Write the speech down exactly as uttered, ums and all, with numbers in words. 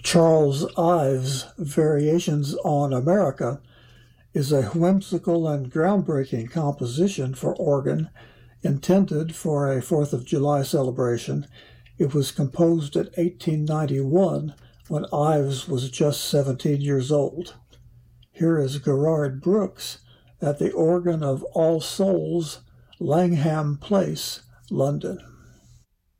Charles Ives' Variations on America is a whimsical and groundbreaking composition for organ intended for a Fourth of July celebration. It was composed in eighteen ninety-one when Ives was just seventeen years old. Here is Gerard Brooks at the organ of All Souls, Langham Place, London.